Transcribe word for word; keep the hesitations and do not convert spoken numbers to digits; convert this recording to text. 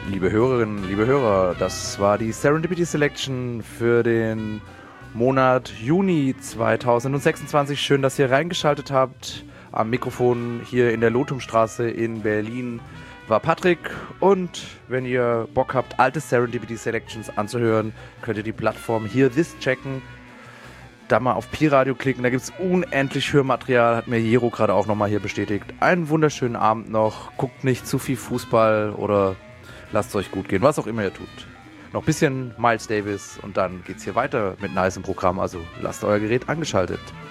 Liebe Hörerinnen, liebe Hörer, das war die Serendipity Selection für den Monat Juni zweitausendsechsundzwanzig. Schön, dass ihr reingeschaltet habt. Am Mikrofon hier in der Lotumstraße in Berlin war Patrick. Und wenn ihr Bock habt, alte Serendipity Selections anzuhören, könnt ihr die Plattform Hear This checken. Da mal auf Pi-Radio klicken, da gibt es unendlich Hörmaterial, hat mir Jero gerade auch nochmal hier bestätigt. Einen wunderschönen Abend noch, guckt nicht zu viel Fußball oder lasst es euch gut gehen, was auch immer ihr tut. Noch ein bisschen Miles Davis und dann geht's hier weiter mit nicem Programm, also lasst euer Gerät angeschaltet.